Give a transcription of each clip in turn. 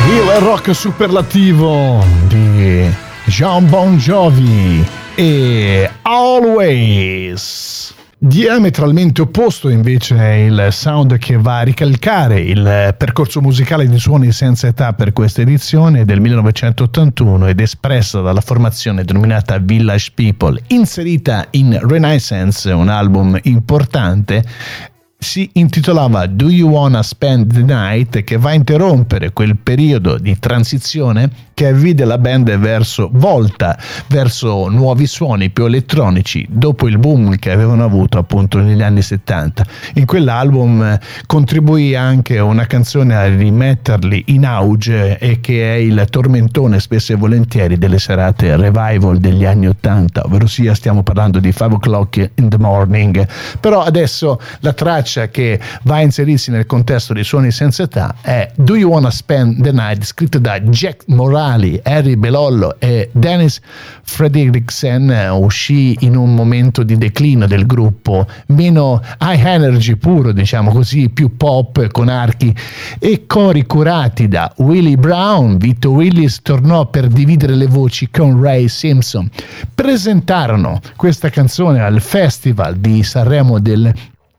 Il rock superlativo di Jon Bon Jovi e Always. Diametralmente opposto invece è il sound che va a ricalcare il percorso musicale di Suoni senza età per questa edizione del 1981 ed espressa dalla formazione denominata Village People, inserita in Renaissance, un album importante. Si intitolava Do You Wanna Spend the Night, che va a interrompere quel periodo di transizione che vide la band volta verso nuovi suoni più elettronici dopo il boom che avevano avuto appunto negli anni 70. In quell'album contribuì anche una canzone a rimetterli in auge e che è il tormentone spesso e volentieri delle serate revival degli anni 80, ovvero sia stiamo parlando di 5 O'Clock in the Morning. Però adesso la traccia che va a inserirsi nel contesto dei Suoni senza età è Do You Wanna Spend the Night, scritto da Jack Morali, Harry Belollo e Dennis Frederiksen. Uscì in un momento di declino del gruppo, meno high energy puro, diciamo così, più pop con archi e cori curati da Willie Brown. Vito Willis tornò per dividere le voci con Ray Simpson. Presentarono questa canzone al Festival di Sanremo del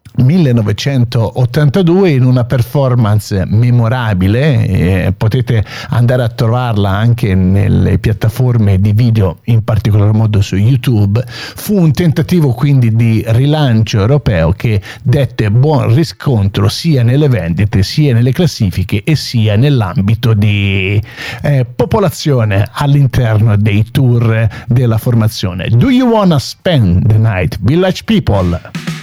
1982 in una performance memorabile, potete andare a trovarla anche nelle piattaforme di video, in particolar modo su YouTube. Fu un tentativo quindi di rilancio europeo che dette buon riscontro sia nelle vendite, sia nelle classifiche e sia nell'ambito di popolazione all'interno dei tour della formazione. Do You Wanna Spend the Night, Village People?